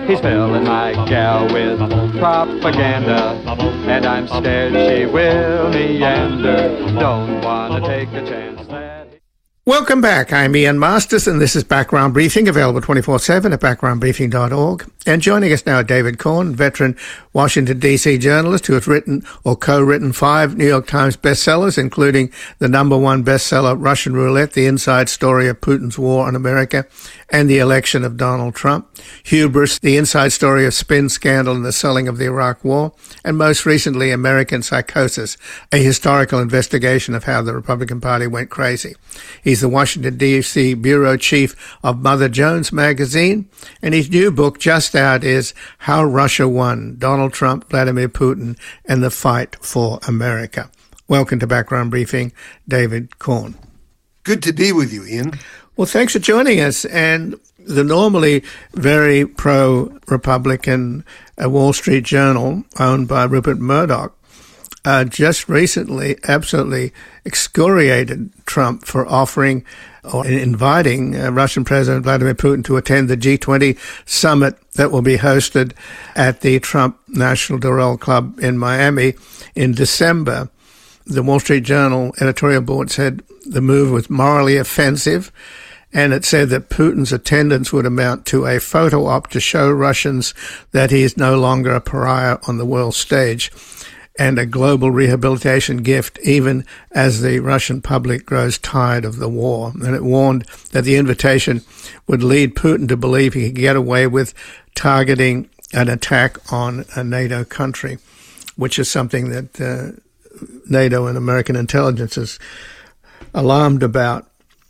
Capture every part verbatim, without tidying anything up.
He's filling my gal with propaganda, and I'm scared she will meander. Don't want to take a chance that... Welcome back. I'm Ian Masters, and this is Background Briefing, available twenty-four seven at background briefing dot org. And joining us now, David Corn, veteran Washington, D C journalist who has written or co-written five New York Times bestsellers, including the number one bestseller, Russian Roulette, The Inside Story of Putin's War on America and the Election of Donald Trump, Hubris, The Inside Story of Spin, Scandal, and the Selling of the Iraq War, and most recently, American Psychosis, a historical investigation of how the Republican Party went crazy. He's the Washington, D C bureau chief of Mother Jones magazine, and his new book just out is How Russia Won, Donald Trump, Vladimir Putin, and the Fight for America. Welcome to Background Briefing, David Corn. Good to be with you, Ian. Well, thanks for joining us. And the normally very pro-Republican uh, Wall Street Journal, owned by Rupert Murdoch, Uh, just recently absolutely excoriated Trump for offering or inviting uh, Russian President Vladimir Putin to attend the G twenty summit that will be hosted at the Trump National Doral Club in Miami in December. The Wall Street Journal editorial board said the move was morally offensive, and it said that Putin's attendance would amount to a photo op to show Russians that he is no longer a pariah on the world stage, and a global rehabilitation gift even as the Russian public grows tired of the war. And it warned that the invitation would lead Putin to believe he could get away with targeting an attack on a NATO country, which is something that uh, NATO and American intelligence is alarmed about.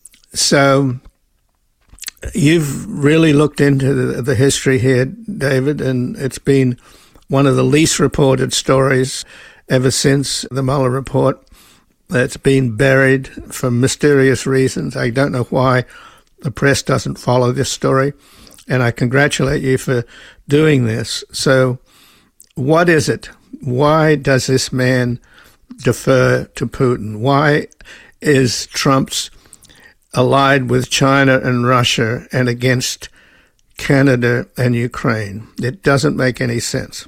So you've really looked into the, the history here, David, and it's been one of the least reported stories ever since the Mueller report. It's been buried for mysterious reasons. I don't know why the press doesn't follow this story, and I congratulate you for doing this. So what is it? Why does this man defer to Putin? Why is Trump's allied with China and Russia and against Canada and Ukraine? It doesn't make any sense.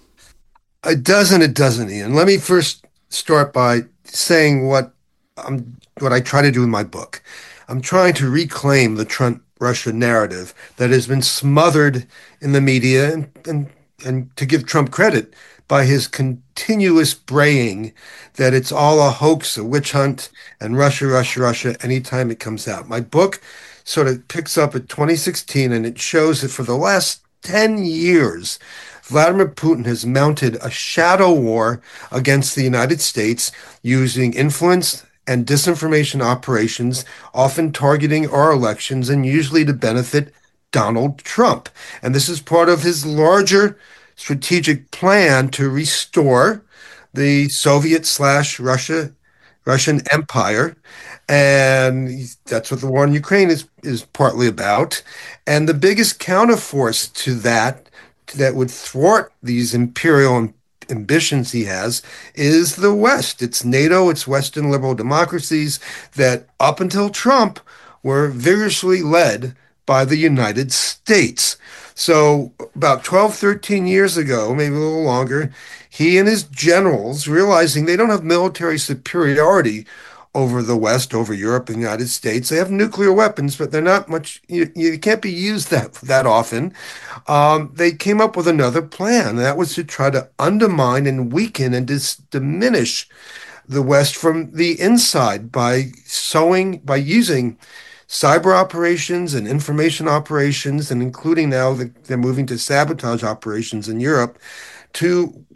It doesn't, it doesn't, Ian. Let me first start by saying what I'm, what I try to do in my book. I'm trying to reclaim the Trump-Russia narrative that has been smothered in the media, and, and, and to give Trump credit, by his continuous braying that it's all a hoax, a witch hunt, and Russia, Russia, Russia, anytime it comes out. My book sort of picks up at twenty sixteen, and it shows that for the last ten years, Vladimir Putin has mounted a shadow war against the United States using influence and disinformation operations, often targeting our elections and usually to benefit Donald Trump. And this is part of his larger strategic plan to restore the Soviet slash Russia, Russian empire. And that's what the war in Ukraine is, is partly about. And the biggest counterforce to that that would thwart these imperial ambitions he has is the West. It's NATO, it's Western liberal democracies that up until Trump were vigorously led by the United States. So about twelve, thirteen years ago, maybe a little longer, he and his generals, realizing they don't have military superiority over the West, over Europe and the United States. They have nuclear weapons, but they're not much, you, you can't be used that that often. Um, they came up with another plan, and that was to try to undermine and weaken and dis- diminish the West from the inside by sowing, by using cyber operations and information operations, and including now the, they're moving to sabotage operations in Europe to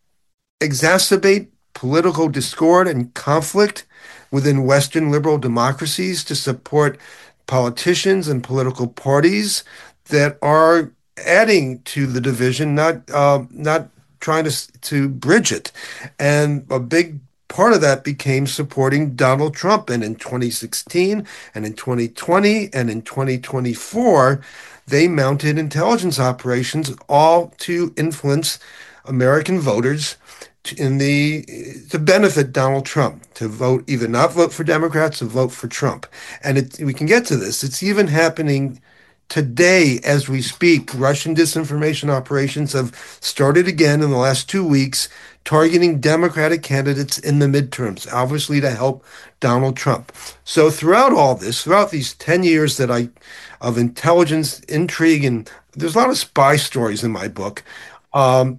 exacerbate political discord and conflict within Western liberal democracies, to support politicians and political parties that are adding to the division, not uh, not trying to to bridge it. And a big part of that became supporting Donald Trump. And in twenty sixteen and in twenty twenty and in twenty twenty-four, they mounted intelligence operations all to influence American voters in the to benefit Donald Trump, to vote, either not vote for Democrats or vote for Trump. And it, we can get to this. It's even happening today, as we speak, Russian disinformation operations have started again in the last two weeks, targeting Democratic candidates in the midterms, obviously to help Donald Trump. So throughout all this, throughout these ten years that I of intelligence, intrigue, and there's a lot of spy stories in my book, um,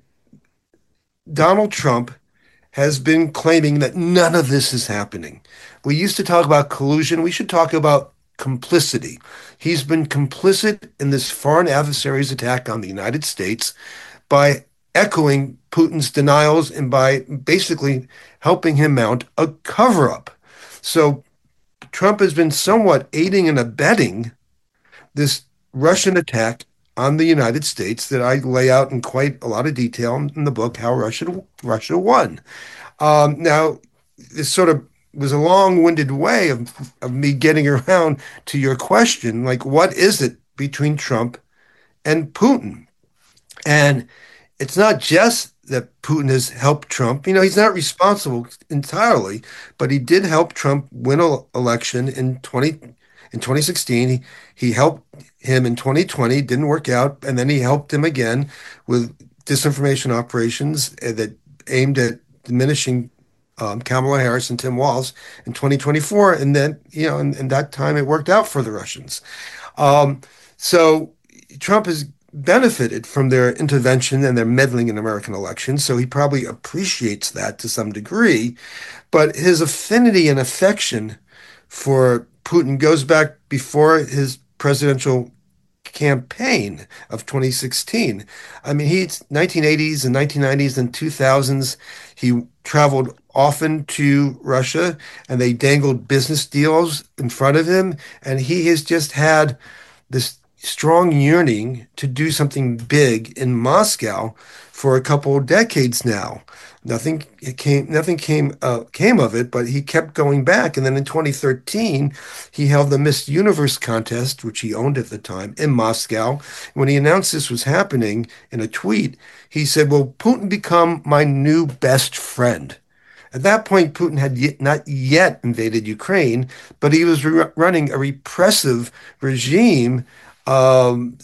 Donald Trump has been claiming that none of this is happening. We used to talk about collusion. We should talk about complicity. He's been complicit in this foreign adversary's attack on the United States by echoing Putin's denials and by basically helping him mount a cover-up. So Trump has been somewhat aiding and abetting this Russian attack on the United States that I lay out in quite a lot of detail in the book, How Russia Russia Won. Um, now, this sort of was a long-winded way of, of me getting around to your question, like, what is it between Trump and Putin? And it's not just that Putin has helped Trump. You know, he's not responsible entirely, but he did help Trump win an election in twenty in twenty sixteen. He, he helped him in twenty twenty, didn't work out, and then he helped him again with disinformation operations that aimed at diminishing um, Kamala Harris and Tim Walz in twenty twenty-four, and then, you know, and, and that time it worked out for the Russians. Um, so Trump has benefited from their intervention and their meddling in American elections, so he probably appreciates that to some degree. But his affinity and affection for Putin goes back before his presidential campaign of twenty sixteen. I mean, he's nineteen eighties and nineteen nineties and two thousands. He traveled often to Russia, and they dangled business deals in front of him. And he has just had this strong yearning to do something big in Moscow for a couple of decades now. Nothing came, nothing came, uh, came of it, but he kept going back. And then in twenty thirteen, he held the Miss Universe contest, which he owned at the time, in Moscow. When he announced this was happening in a tweet, he said, "Will Putin become my new best friend?" At that point, Putin had yet, not yet invaded Ukraine, but he was re- running a repressive regime, um,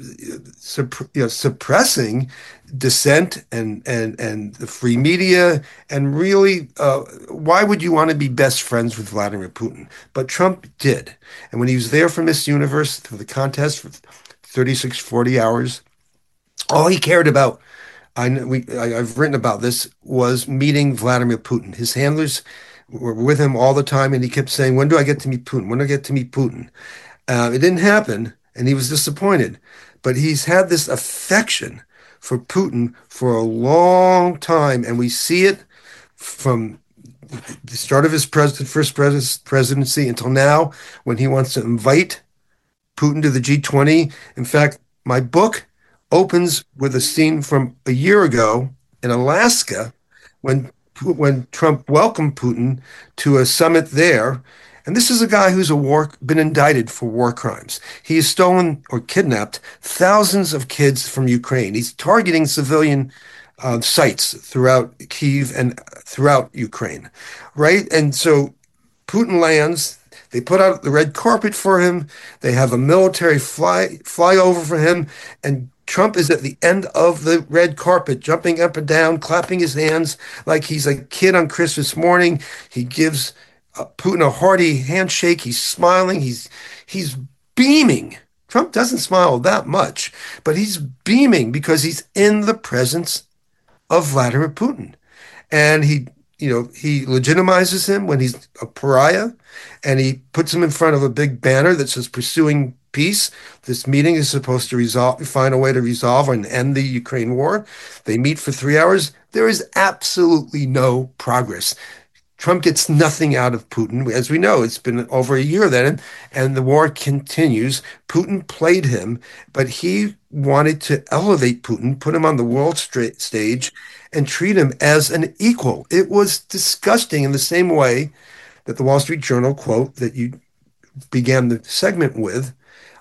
supp- you know, suppressing dissent and and and the free media, and really, uh, why would you want to be best friends with Vladimir Putin? But Trump did, and when he was there for Miss Universe for the contest for thirty-six, forty hours, all he cared about, I we I, I've written about this, was meeting Vladimir Putin. His handlers were with him all the time, and he kept saying, "When do I get to meet Putin? When do I get to meet Putin?" Uh, it didn't happen, and he was disappointed. But he's had this affection for Putin for a long time, and we see it from the start of his pres- first pres- presidency until now, when he wants to invite Putin to the G twenty. In fact, my book opens with a scene from a year ago in Alaska when when Trump welcomed Putin to a summit there. And this is a guy who's a war, been indicted for war crimes. He has stolen or kidnapped thousands of kids from Ukraine. He's targeting civilian uh, sites throughout Kyiv and throughout Ukraine, right? And so Putin lands. They put out the red carpet for him. They have a military fly flyover for him, and Trump is at the end of the red carpet, jumping up and down, clapping his hands like he's a kid on Christmas morning. He gives uh, Putin a hearty handshake. He's smiling. He's he's beaming. Trump doesn't smile that much, but he's beaming because he's in the presence of Vladimir Putin. And he, you know, he legitimizes him when he's a pariah, and he puts him in front of a big banner that says "Pursuing Peace." This meeting is supposed to resolve, find a way to resolve and end the Ukraine war. They meet for three hours. There is absolutely no progress. Trump gets nothing out of Putin. As we know, it's been over a year then, and the war continues. Putin played him, but he wanted to elevate Putin, put him on the world stage, and treat him as an equal. It was disgusting, in the same way that the Wall Street Journal quote that you began the segment with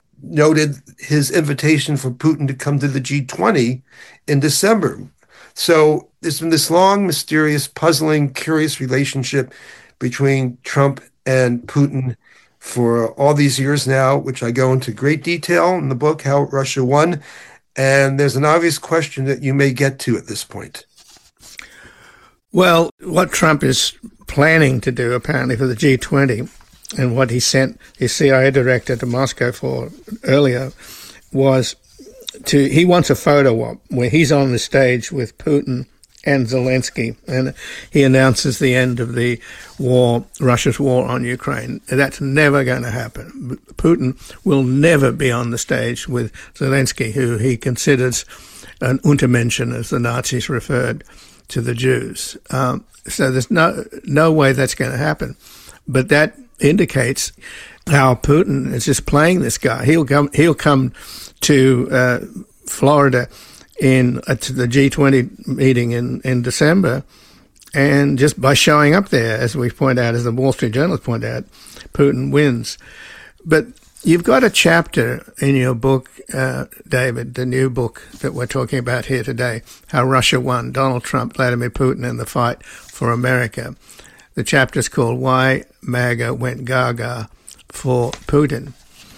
noted his invitation for Putin to come to the G twenty in December. So there's been this long, mysterious, puzzling, curious relationship between Trump and Putin for all these years now, which I go into great detail in the book, How Russia Won. And there's an obvious question that you may get to at this point. Well, what Trump is planning to do, apparently, for the G twenty, and what he sent his C I A director to Moscow for earlier, was to, he wants a photo op where he's on the stage with Putin and Zelensky, and he announces the end of the war, Russia's war on Ukraine. That's never going to happen. Putin will never be on the stage with Zelensky, who he considers an Untermenschen, as the Nazis referred to the Jews. Um, so there's no no way that's going to happen. But that indicates how Putin is just playing this guy. He'll come. He'll come to uh, Florida in uh, to the G twenty meeting in, in December, and just by showing up there, as we point out, as the Wall Street Journal point out, Putin wins. But you've got a chapter in your book, uh, David, the new book that we're talking about here today, How Russia Won, Donald Trump, Vladimir Putin, and the Fight for America. The chapter is called Why MAGA Went Gaga for Putin.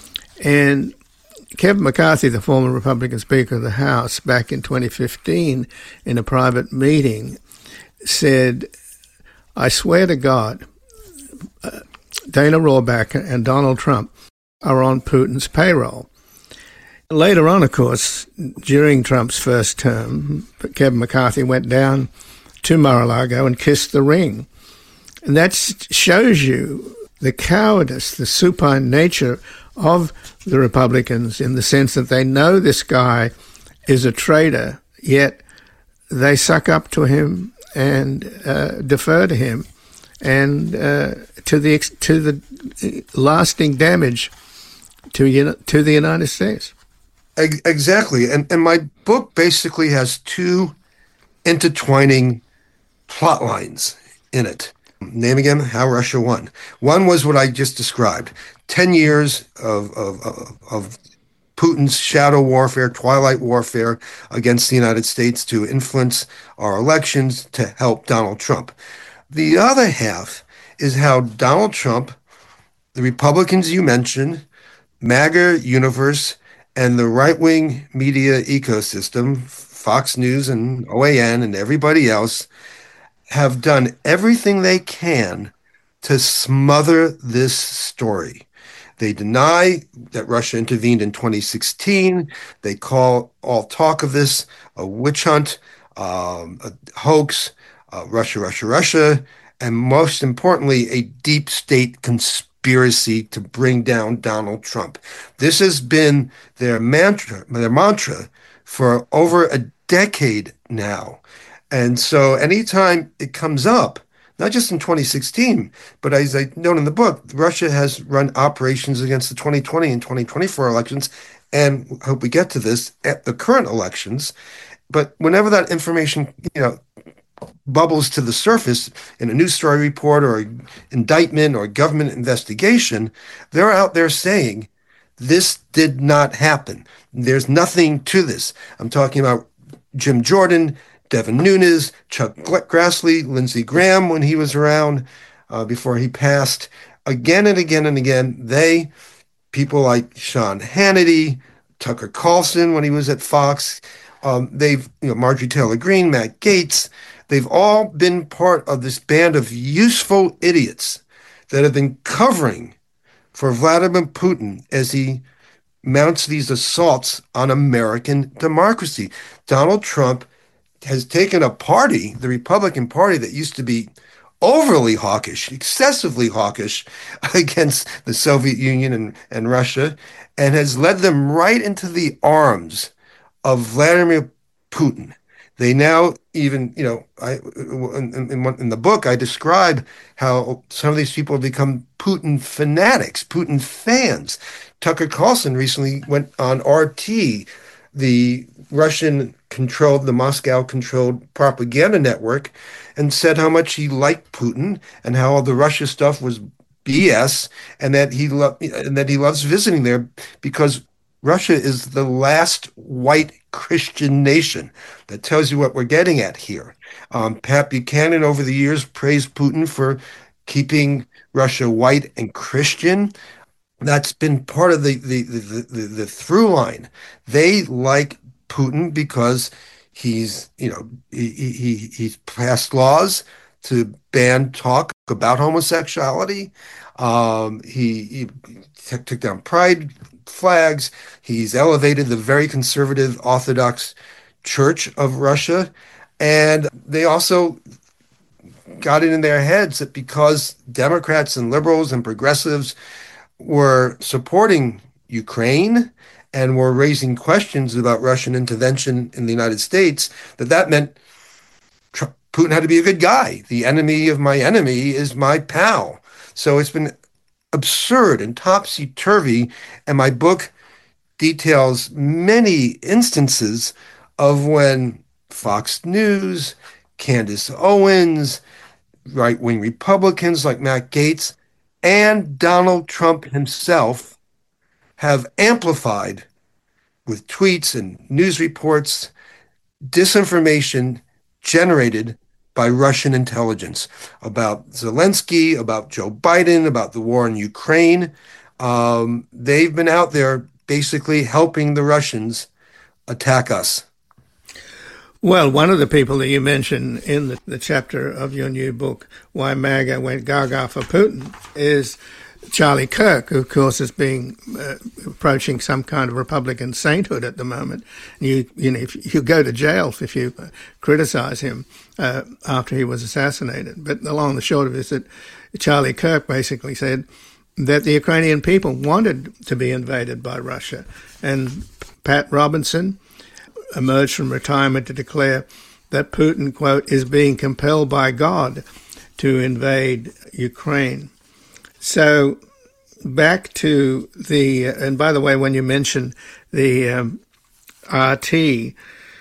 And Kevin McCarthy, the former Republican Speaker of the House, back in twenty fifteen, in a private meeting, said, I swear to God, uh, Dana Rohrabacher and Donald Trump are on Putin's payroll. Later on, of course, during Trump's first term, Kevin McCarthy went down to Mar-a-Lago and kissed the ring. And that shows you the cowardice, the supine nature of the Republicans, in the sense that they know this guy is a traitor, yet they suck up to him and uh, defer to him, and uh, to the to the lasting damage to to the United States. Exactly, and and my book basically has two intertwining plot lines in it. Name again, How Russia Won. One was what I just described: ten years of of of, of Putin's shadow warfare, twilight warfare against the United States to influence our elections to help Donald Trump. The other half is how Donald Trump, the Republicans you mentioned, MAGA universe, and the right-wing media ecosystem, Fox News and O A N and everybody else, have done everything they can to smother this story. They deny that Russia intervened in twenty sixteen. They call all talk of this a witch hunt, um, a hoax, uh, Russia, Russia, Russia, and most importantly, a deep state conspiracy to bring down Donald Trump. This has been their mantra, their mantra for over a decade now. And so anytime it comes up, not just in twenty sixteen, but as I note in the book, Russia has run operations against the twenty twenty and twenty twenty-four elections, and I hope we get to this, at the current elections. But whenever that information, you know, bubbles to the surface in a news story report or indictment or government investigation, they're out there saying, this did not happen. There's nothing to this. I'm talking about Jim Jordan, Devin Nunes, Chuck Grassley, Lindsey Graham when he was around uh, before he passed. Again and again and again, they, people like Sean Hannity, Tucker Carlson when he was at Fox, um, they've, you know, Marjorie Taylor Greene, Matt Gaetz, they've all been part of this band of useful idiots that have been covering for Vladimir Putin as he mounts these assaults on American democracy. Donald Trump has taken a party, the Republican Party, that used to be overly hawkish, excessively hawkish against the Soviet Union and, and Russia, and has led them right into the arms of Vladimir Putin. They now even, you know, I in, in, in the book, I describe how some of these people have become Putin fanatics, Putin fans. Tucker Carlson recently went on R T, the Russian-controlled, the Moscow-controlled propaganda network, and said how much he liked Putin and how all the Russia stuff was B S, and that he lo- and that he loves visiting there because Russia is the last white Christian nation. That tells you what we're getting at here. Um, Pat Buchanan over the years praised Putin for keeping Russia white and Christian. That's been part of the the the, the, the through line. They like Putin because he's, you know, he, he he's passed laws to ban talk about homosexuality. Um, he, he took, took down pride flags. He's elevated the very conservative Orthodox Church of Russia. And they also got it in their heads that because Democrats and liberals and progressives were supporting Ukraine and were raising questions about Russian intervention in the United States, that that meant Putin had to be a good guy. The enemy of my enemy is my pal. So it's been absurd and topsy-turvy. And my book details many instances of when Fox News, Candace Owens, right-wing Republicans like Matt Gaetz, and Donald Trump himself have amplified with tweets and news reports disinformation generated by Russian intelligence about Zelensky, about Joe Biden, about the war in Ukraine. Um, they've been out there basically helping the Russians attack us. Well, one of the people that you mentioned in the, the chapter of your new book, Why MAGA Went Gaga for Putin, is Charlie Kirk, who, of course, is being uh, approaching some kind of Republican sainthood at the moment. You, you know, if you go to jail if you criticize him uh, after he was assassinated. But the long and the short of it is that Charlie Kirk basically said that the Ukrainian people wanted to be invaded by Russia. And Pat Robinson emerged from retirement to declare that Putin, quote, is being compelled by God to invade Ukraine. So back to the, uh, and by the way, when you mentioned the um, R T,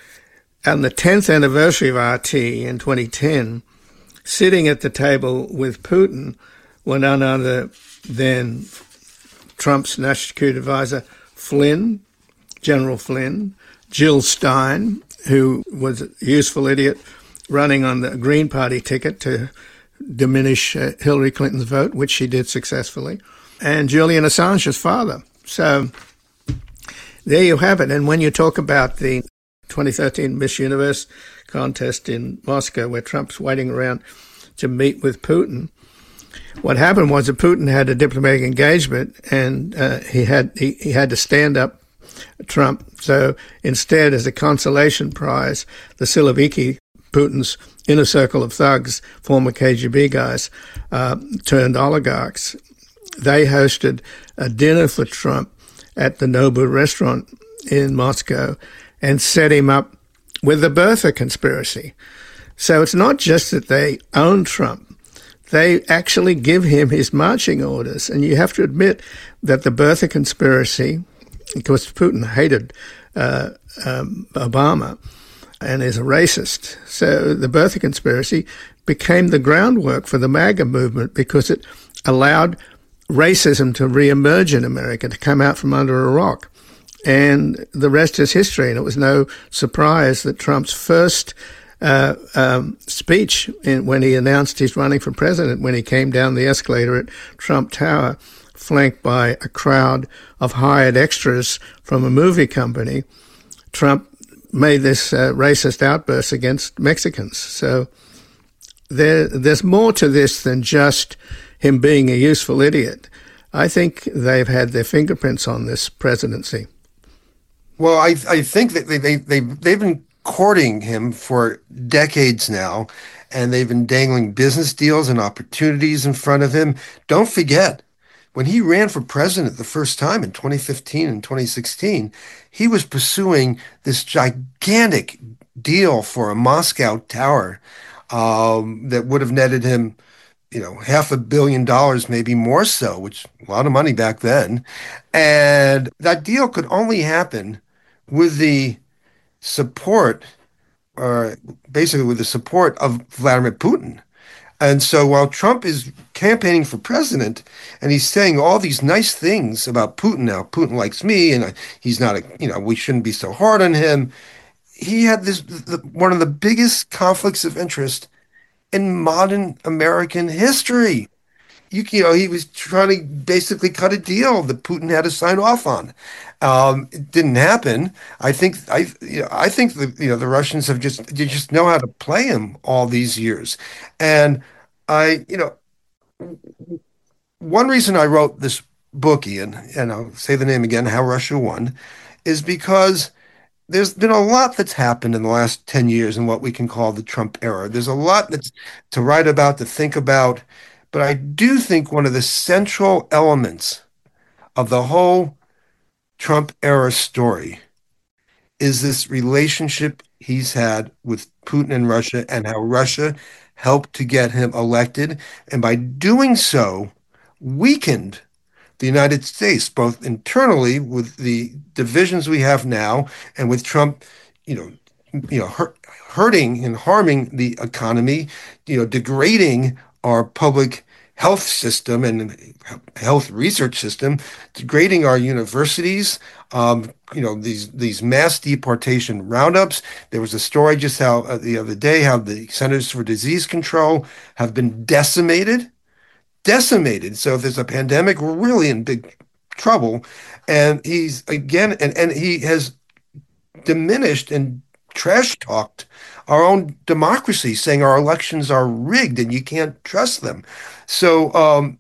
on the tenth anniversary of R T in twenty ten, sitting at the table with Putin were none other than Trump's national security advisor, Flynn, General Flynn, Jill Stein, who was a useful idiot running on the Green Party ticket to diminish uh, Hillary Clinton's vote, which she did successfully, and Julian Assange's father. So there you have it. And when you talk about the twenty thirteen Miss Universe contest in Moscow, where Trump's waiting around to meet with Putin, what happened was that Putin had a diplomatic engagement, and uh, he had he, he had to stand up Trump. So instead, as a consolation prize, the Siloviki, Putin's inner circle of thugs, former K G B guys, uh, turned oligarchs, they hosted a dinner for Trump at the Nobu restaurant in Moscow and set him up with the birther conspiracy. So it's not just that they own Trump. They actually give him his marching orders. And you have to admit that the birther conspiracy, because Putin hated uh, um, Obama and is a racist. So the birther conspiracy became the groundwork for the MAGA movement because it allowed racism to reemerge in America, to come out from under a rock. And the rest is history. And it was no surprise that Trump's first uh, um, speech in, when he announced he's running for president, when he came down the escalator at Trump Tower, flanked by a crowd of hired extras from a movie company, Trump made this uh, racist outburst against Mexicans. So there, there's more to this than just him being a useful idiot. I think they've had their fingerprints on this presidency. Well, I I think that they they they they've been courting him for decades now, and they've been dangling business deals and opportunities in front of him. Don't forget, when he ran for president the first time in twenty fifteen and twenty sixteen, he was pursuing this gigantic deal for a Moscow tower um, that would have netted him, you know, half a billion dollars, maybe more so, which a lot of money back then. And that deal could only happen with the support, or basically with the support of Vladimir Putin. And so while Trump is campaigning for president and he's saying all these nice things about Putin now, Putin likes me and he's not, a, you know, we shouldn't be so hard on him. He had this, the, one of the biggest conflicts of interest in modern American history. you, you know, he was trying to basically cut a deal that Putin had to sign off on. Um, it didn't happen. I think I, you know, I think the you know the Russians have just they just know how to play him all these years, and I you know one reason I wrote this book, Ian, and I'll say the name again, How Russia Won, is because there's been a lot that's happened in the last ten years in what we can call the Trump era. There's a lot that's to write about, to think about, but I do think one of the central elements of the whole Trump era story is this relationship he's had with Putin and Russia and how Russia helped to get him elected. And by doing so, weakened the United States, both internally with the divisions we have now and with Trump, you know, you know, hurt, hurting and harming the economy, you know, degrading our public health system and health research system, degrading our universities, um, you know, these these mass deportation roundups. There was a story just how uh, the other day how the Centers for Disease Control have been decimated, decimated. So if there's a pandemic, we're really in big trouble. And he's again, and, and he has diminished and trash talked our own democracy, saying our elections are rigged and you can't trust them. So um,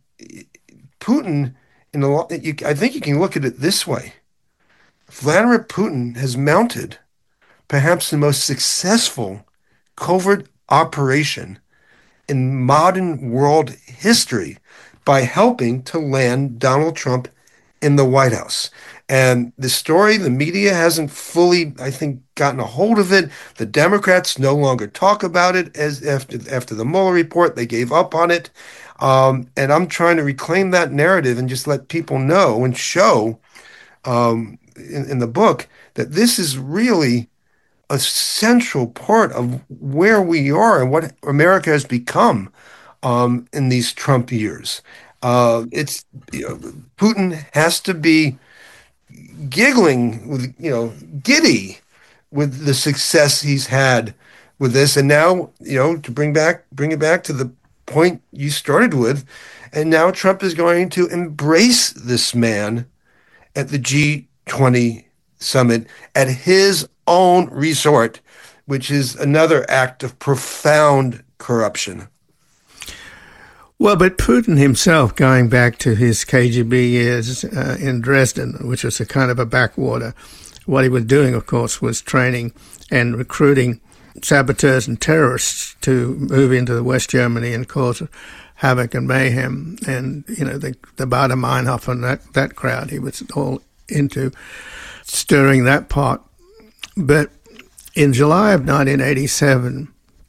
Putin, in a, you, I think you can look at it this way. Vladimir Putin has mounted perhaps the most successful covert operation in modern world history by helping to land Donald Trump in the White House. And the story, the media hasn't fully, I think, gotten a hold of it. The Democrats no longer talk about it as after after the Mueller report. They gave up on it. Um, and I'm trying to reclaim that narrative and just let people know and show um, in, in the book that this is really a central part of where we are and what America has become um, in these Trump years. Uh, it's you know, Putin has to be giggling with, you know, giddy with the success he's had with this. And now, you know, to bring back, bring it back to the point you started with, and now Trump is going to embrace this man at the G twenty summit at his own resort, which is another act of profound corruption. Well, but Putin himself, going back to his K G B years uh, in Dresden, which was a kind of a backwater, what he was doing, of course, was training and recruiting saboteurs and terrorists to move into West Germany and cause havoc and mayhem. And, you know, the, the Baader Meinhof and that, that crowd, he was all into stirring that pot. But in July of nineteen eighty-seven,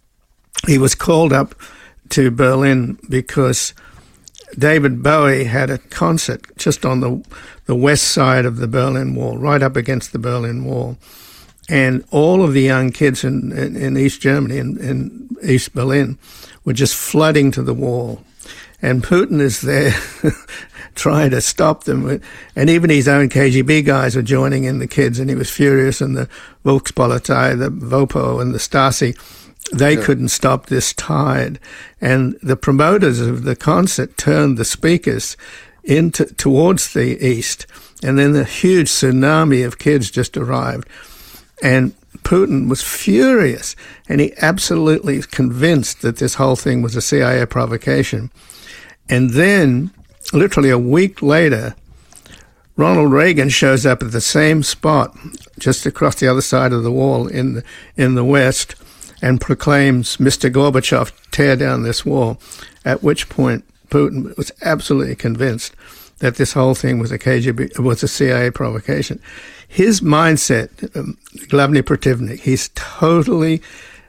he was called up to Berlin because David Bowie had a concert just on the the west side of the Berlin Wall, right up against the Berlin Wall. And all of the young kids in, in, in East Germany, in, in East Berlin, were just flooding to the wall. And Putin is there trying to stop them. And even his own K G B guys were joining in the kids, and he was furious. And the Volkspolizei, the Vopo, and the Stasi, they yeah. couldn't stop this tide. And the promoters of the concert turned the speakers into towards the east. And then the huge tsunami of kids just arrived. And Putin was furious. And he absolutely was convinced that this whole thing was a C I A provocation. And then, literally a week later, Ronald Reagan shows up at the same spot, just across the other side of the wall in the, in the West, and proclaims, Mister Gorbachev, tear down this wall, at which point Putin was absolutely convinced that this whole thing was a K G B, was a C I A provocation. His mindset, um, Glavny Protivnik, he's totally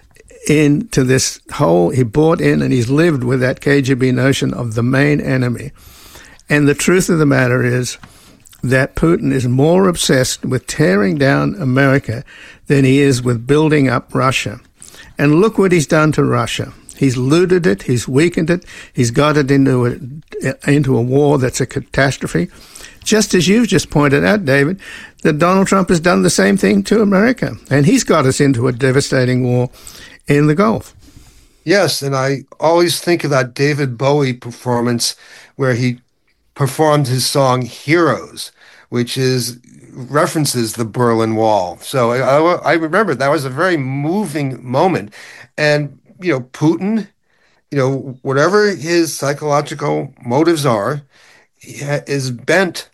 into this whole, he bought in and he's lived with that K G B notion of the main enemy. And the truth of the matter is that Putin is more obsessed with tearing down America than he is with building up Russia. And look what he's done to Russia. He's looted it, he's weakened it, he's got it into a, into a war that's a catastrophe. Just as you've just pointed out, David, that Donald Trump has done the same thing to America. And he's got us into a devastating war in the Gulf. Yes, and I always think of that David Bowie performance where he performed his song Heroes, which is references the Berlin Wall. So I, I remember that was a very moving moment. And, you know, Putin, you know, whatever his psychological motives are, he ha- is bent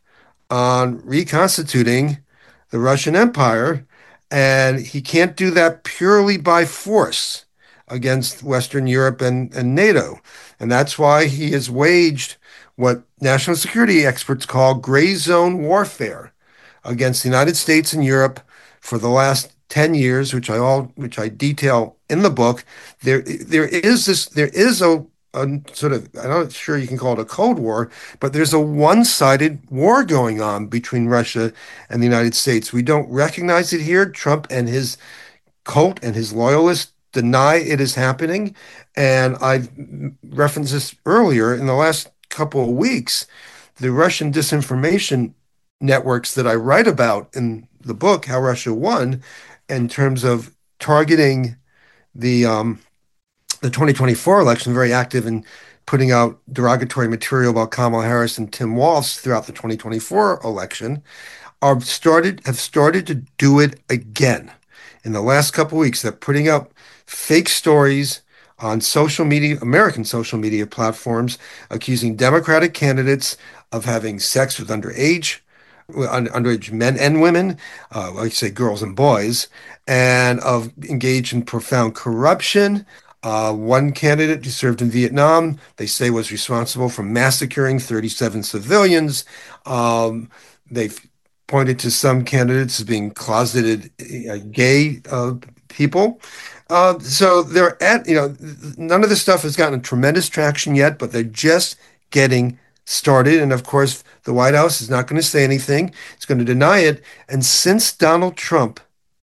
on reconstituting the Russian Empire, and he can't do that purely by force against Western Europe and, and NATO. And that's why he has waged what national security experts call gray zone warfare against the United States and Europe for the last ten years, which I all which I detail in the book. There there is this there is a a sort of, I'm not sure you can call it a Cold War, but there's a one-sided war going on between Russia and the United States. We don't recognize it here. Trump and his cult and his loyalists deny it is happening. And I referenced this earlier in the last couple of weeks. The Russian disinformation networks that I write about in the book, How Russia Won, in terms of targeting the um, the twenty twenty-four election, very active in putting out derogatory material about Kamala Harris and Tim Walz throughout the twenty twenty-four election, are started have started to do it again in the last couple of weeks. They're putting out fake stories on social media, American social media platforms, accusing Democratic candidates of having sex with underage, underage men and women, uh, like say girls and boys, and of engaged in profound corruption. Uh, one candidate who served in Vietnam, they say, was responsible for massacring thirty-seven civilians. Um, they've pointed to some candidates as being closeted uh, gay uh, people. Uh, so they're at, you know, none of this stuff has gotten tremendous traction yet, but they're just getting started. And of course, the White House is not going to say anything. It's going to deny it. And since Donald Trump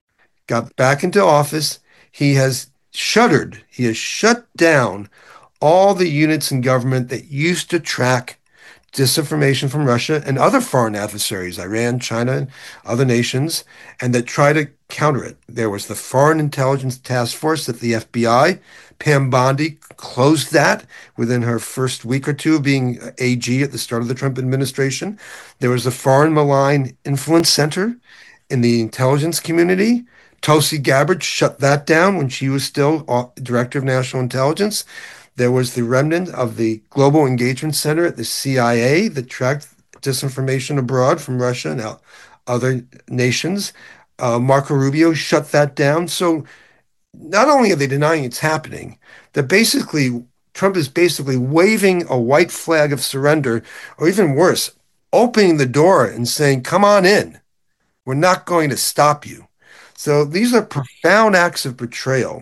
got back into office, he has shuttered, he has shut down all the units in government that used to track disinformation from Russia and other foreign adversaries, Iran, China, other nations, and that try to counter it. There was the Foreign Intelligence Task Force at the F B I. Pam Bondi closed that within her first week or two of being A G at the start of the Trump administration. There was the Foreign Malign Influence Center in the intelligence community. Tulsi Gabbard shut that down when she was still Director of National Intelligence. There was the remnant of the Global Engagement Center at the C I A that tracked disinformation abroad from Russia and other nations. Uh, Marco Rubio shut that down. So not only are they denying it's happening, they're basically, Trump is basically waving a white flag of surrender, or even worse, opening the door and saying, come on in. We're not going to stop you. So these are profound acts of betrayal.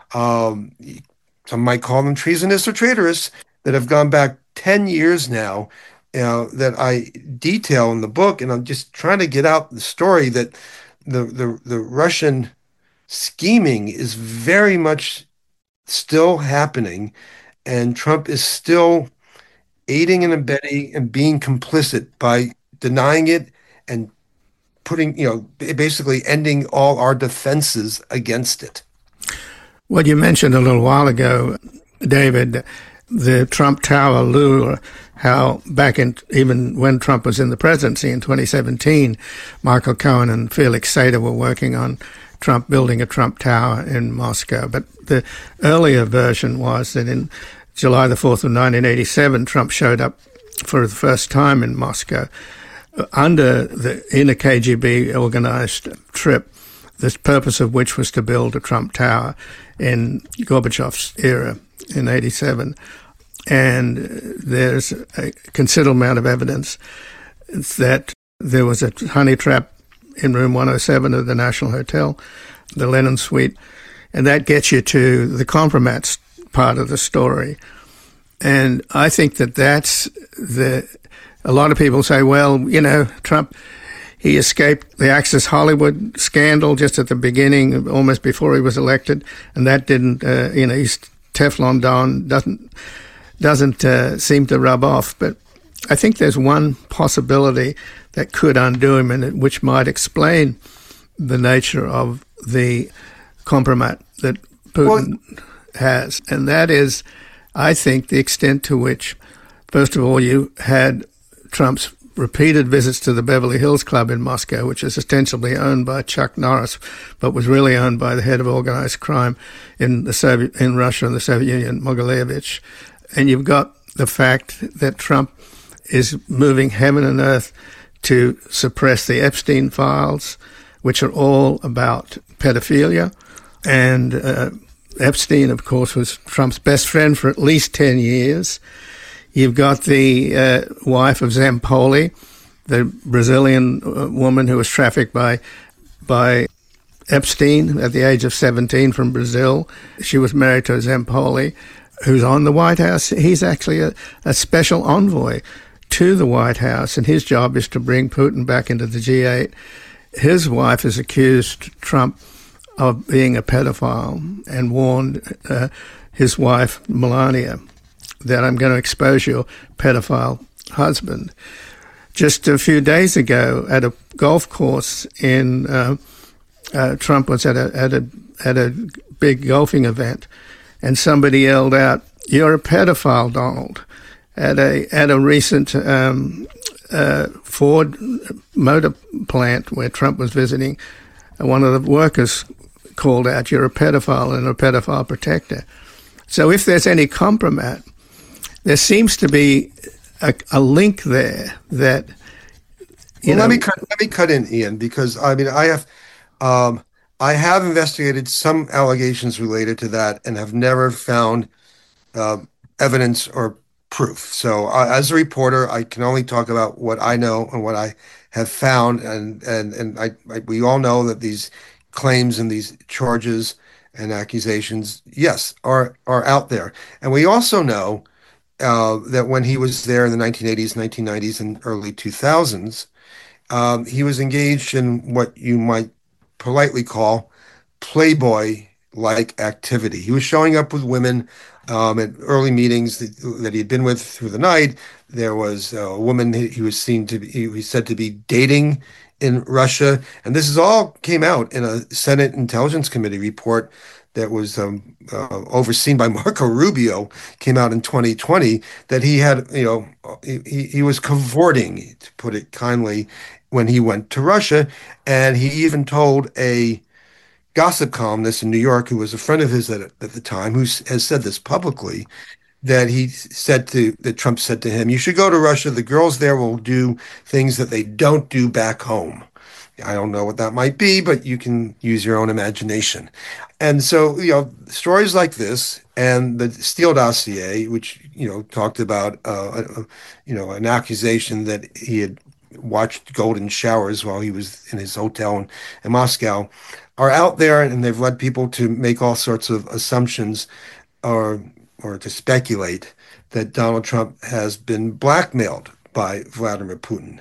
Um, some might call them treasonous or traitorous, that have gone back ten years now, you know, that I detail in the book. And I'm just trying to get out the story that the, the, the Russian scheming is very much still happening. And Trump is still aiding and abetting and being complicit by denying it and putting, you know, basically ending all our defenses against it. Well, you mentioned a little while ago, David, the Trump Tower lure, how back in, even when Trump was in the presidency in twenty seventeen, Michael Cohen and Felix Sater were working on Trump building a Trump Tower in Moscow. But the earlier version was that in July the fourth of nineteen eighty-seven, Trump showed up for the first time in Moscow under the in a K G B organized trip, the purpose of which was to build a Trump Tower in Gorbachev's era in eighty-seven. And there's a considerable amount of evidence that there was a honey trap in room one oh seven of the National Hotel, the Lenin Suite, and that gets you to the Kompromat part of the story. And I think that that's the... A lot of people say, well, you know, Trump, he escaped the Access Hollywood scandal just at the beginning, almost before he was elected, and that didn't, uh, you know, he's Teflon Don, doesn't doesn't uh, seem to rub off. But I think there's one possibility that could undo him, and which might explain the nature of the compromise that Putin Well, has, and that is, I think, the extent to which, first of all, you had Trump's repeated visits to the Beverly Hills Club in Moscow, which is ostensibly owned by Chuck Norris, but was really owned by the head of organized crime in the Soviet, in Russia and the Soviet Union, Mogilevich. And you've got the fact that Trump is moving heaven and earth to suppress the Epstein files, which are all about pedophilia. And uh, Epstein, of course, was Trump's best friend for at least ten years. You've got the uh, wife of Zampoli, the Brazilian uh, woman who was trafficked by by Epstein at the age of seventeen from Brazil. She was married to Zampoli, who's on the White House. He's actually a, a special envoy to the White House, and his job is to bring Putin back into the G eight. His wife has accused Trump of being a pedophile and warned uh, his wife, Melania, that I'm going to expose your pedophile husband. Just a few days ago, at a golf course in, uh, uh, Trump was at a, at a, at a big golfing event, and somebody yelled out, "You're a pedophile, Donald." At a, at a recent, um, uh, Ford motor plant where Trump was visiting, one of the workers called out, "You're a pedophile and a pedophile protector." So if there's any compromise, there seems to be a, a link there that, you well, know. Let me cut, let me cut in, Ian, because I mean I have um, I have investigated some allegations related to that and have never found uh, evidence or proof. So uh, as a reporter, I can only talk about what I know and what I have found, and and and I, I we all know that these claims and these charges and accusations, yes, are are out there, and we also know uh, that when he was there in the nineteen eighties, nineteen nineties, and early two thousands, um, he was engaged in what you might politely call Playboy-like activity. He was showing up with women um, at early meetings that, that he had been with through the night. There was a woman he, he was seen to be, he was said to be dating in Russia. And this is all came out in a Senate Intelligence Committee report that was um, uh, overseen by Marco Rubio, came out in twenty twenty, that he had, you know, he, he was cavorting, to put it kindly, when he went to Russia. And he even told a gossip columnist in New York, who was a friend of his at, at the time, who has said this publicly, that he said to, that Trump said to him, "You should go to Russia. The girls there will do things that they don't do back home." I don't know what that might be, but you can use your own imagination. And so, you know, stories like this and the Steele dossier, which, you know, talked about, uh, a, you know, an accusation that he had watched golden showers while he was in his hotel in, in Moscow, are out there, and they've led people to make all sorts of assumptions or or to speculate that Donald Trump has been blackmailed by Vladimir Putin.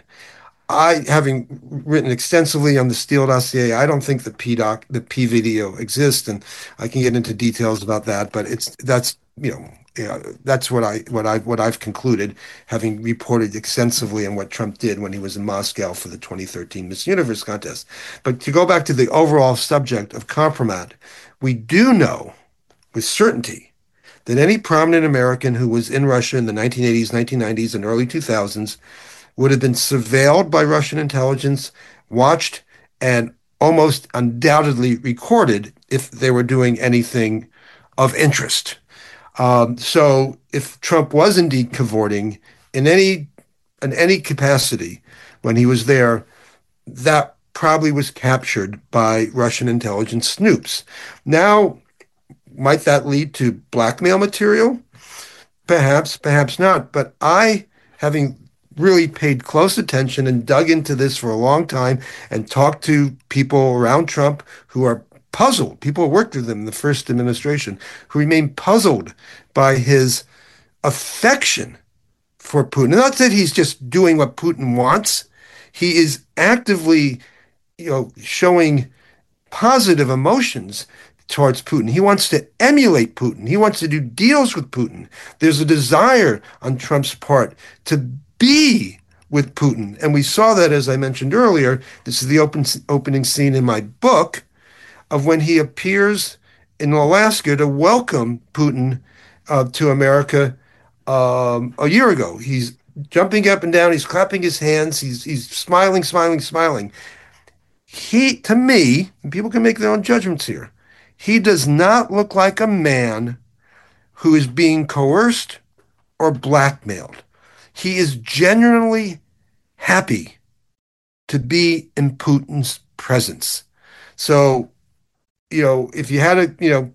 I, having written extensively on the Steele dossier, I don't think the P doc, the P video exists, and I can get into details about that. But it's that's you know, you know that's what I what I what I've concluded, having reported extensively on what Trump did when he was in Moscow for the twenty thirteen Miss Universe contest. But to go back to the overall subject of compromat, we do know with certainty that any prominent American who was in Russia in the nineteen eighties, nineteen nineties, and early two thousands would have been surveilled by Russian intelligence, watched, and almost undoubtedly recorded if they were doing anything of interest. Um, so if Trump was indeed cavorting in any in any capacity when he was there, that probably was captured by Russian intelligence snoops. Now, might that lead to blackmail material? Perhaps, perhaps not. But I, having really paid close attention and dug into this for a long time and talked to people around Trump who are puzzled, people who worked with him in the first administration, who remain puzzled by his affection for Putin. Not that he's just doing what Putin wants. He is actively, you know, showing positive emotions towards Putin. He wants to emulate Putin. He wants to do deals with Putin. There's a desire on Trump's part to be with Putin. And we saw that, as I mentioned earlier. This is the open, opening scene in my book of when he appears in Alaska to welcome Putin uh, to America um, a year ago. He's jumping up and down. He's clapping his hands. He's he's smiling, smiling, smiling. He, to me, and people can make their own judgments here, he does not look like a man who is being coerced or blackmailed. He is genuinely happy to be in Putin's presence. So, you know, if you had a, you know,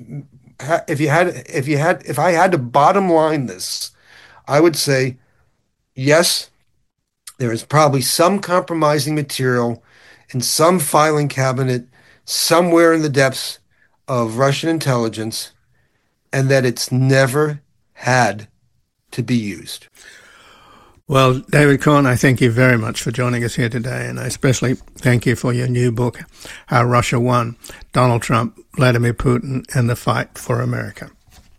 if you had, if you had, if I had to bottom line this, I would say, yes, there is probably some compromising material in some filing cabinet somewhere in the depths of Russian intelligence, and that it's never had to be used. Well, David Corn, I thank you very much for joining us here today, and I especially thank you for your new book, How Russia Won, Donald Trump, Vladimir Putin, and the Fight for America.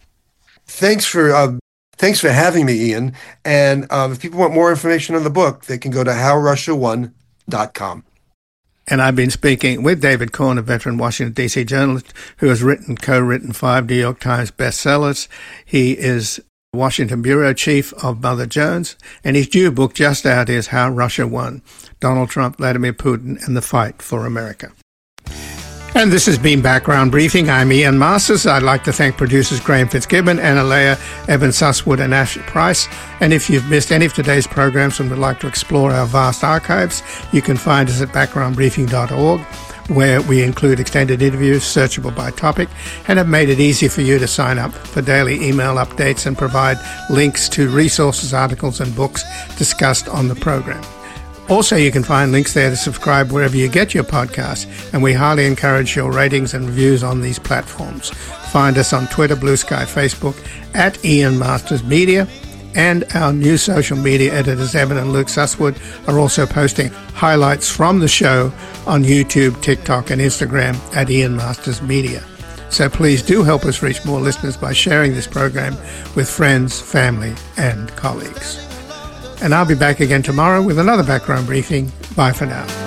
Thanks for uh, thanks for having me, Ian. And uh, if people want more information on the book, they can go to how russia won dot com. And I've been speaking with David Corn, a veteran Washington, D C journalist who has written, co-written five New York Times bestsellers. He is Washington bureau chief of Mother Jones, and his new book just out is How Russia Won, Donald Trump, Vladimir Putin, and the Fight for America. And this has been Background Briefing. I'm Ian Masters. I'd like to thank producers Graham Fitzgibbon, Anna Leah, Evan Susswood, and Ash Price. And if you've missed any of today's programs and would like to explore our vast archives, you can find us at background briefing dot org, where we include extended interviews searchable by topic and have made it easy for you to sign up for daily email updates and provide links to resources, articles, and books discussed on the program. Also, you can find links there to subscribe wherever you get your podcasts, and we highly encourage your ratings and reviews on these platforms. Find us on Twitter, Blue Sky, Facebook, at Ian Masters Media, and our new social media editors, Evan and Luke Susswood, are also posting highlights from the show on YouTube, TikTok, and Instagram at Ian Masters Media. So please do help us reach more listeners by sharing this program with friends, family, and colleagues. And I'll be back again tomorrow with another Background Briefing. Bye for now.